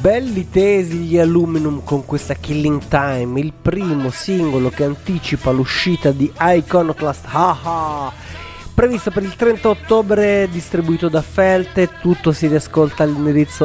Belli tesi gli Aluminum con questa Killing Time, il primo singolo che anticipa l'uscita di Iconoclast Haha, previsto per il 30 ottobre, distribuito da Felte. Tutto si riascolta all'indirizzo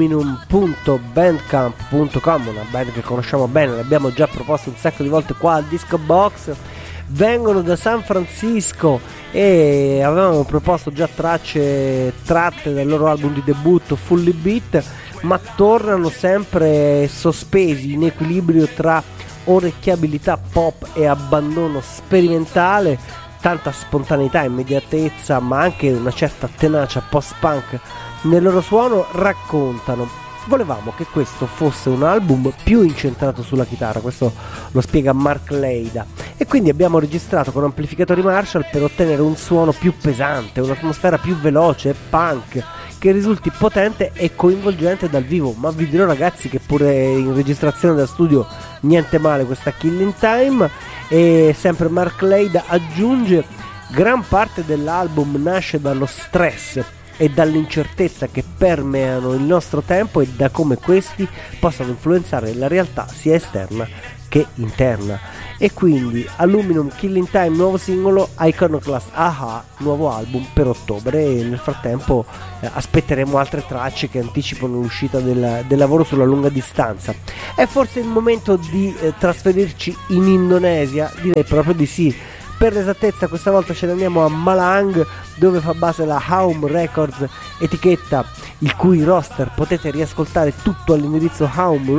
aluminum.bandcamp.com, una band che conosciamo bene, l'abbiamo già proposto un sacco di volte qua al Disco Box. Vengono da San Francisco e avevamo proposto già tracce tratte dal loro album di debutto Fully Beat, ma tornano sempre sospesi in equilibrio tra orecchiabilità pop e abbandono sperimentale, tanta spontaneità, immediatezza, ma anche una certa tenacia post-punk nel loro suono. Raccontano: volevamo che questo fosse un album più incentrato sulla chitarra, questo lo spiega Mark Leida, e quindi abbiamo registrato con amplificatori Marshall per ottenere un suono più pesante, un'atmosfera più veloce e punk, che risulti potente e coinvolgente dal vivo. Ma vi dirò, ragazzi, che pure in registrazione da studio niente male questa Killing Time. E sempre Mark Leida aggiunge: gran parte dell'album nasce dallo stress e dall'incertezza che permeano il nostro tempo e da come questi possano influenzare la realtà sia esterna che interna. E quindi Aluminum, Killing Time, nuovo singolo, Iconoclast Aha, nuovo album per ottobre. E nel frattempo aspetteremo altre tracce che anticipano l'uscita del lavoro sulla lunga distanza. È forse il momento di trasferirci in Indonesia? Direi proprio di sì. Per l'esattezza questa volta ce ne andiamo a Malang, dove fa base la Haum Records, etichetta il cui roster potete riascoltare tutto all'indirizzo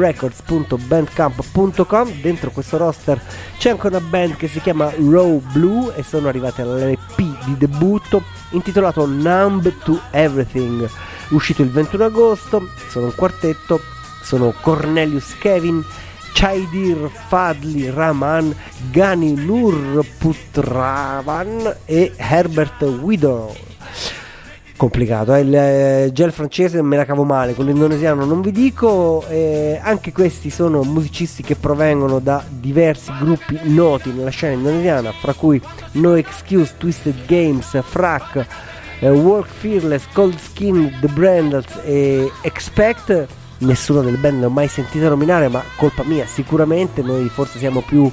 haumrecords.bandcamp.com. Dentro questo roster c'è anche una band che si chiama Raw Blue e sono arrivati all'LP di debutto intitolato Numb to Everything, uscito il 21 agosto. Sono un quartetto, sono Cornelius Kevin, Chaidir Fadli Rahman, Gani Nur Putravan e Herbert Widow. Complicato, già il francese me la cavo male, con l'indonesiano non vi dico. Anche questi sono musicisti che provengono da diversi gruppi noti nella scena indonesiana, fra cui No Excuse, Twisted Games, Frack, Work Fearless, Cold Skin, The Brandals e Expect. Nessuna delle band ne ho mai sentito nominare, ma colpa mia sicuramente. Noi forse siamo più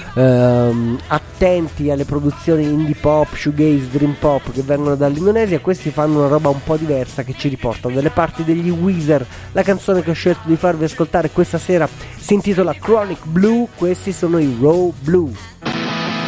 attenti alle produzioni indie pop, shoegaze, dream pop che vengono dall'Indonesia. Questi fanno una roba un po' diversa che ci riporta dalle parti degli Weezer. La canzone che ho scelto di farvi ascoltare questa sera si intitola Chronic Blue. Questi sono i Raw Blue.